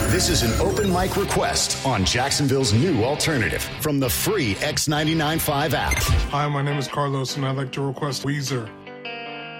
This is an open mic request on Jacksonville's new alternative from the free X99.5 app. Hi, my name is Carlos, and I'd like to request Weezer.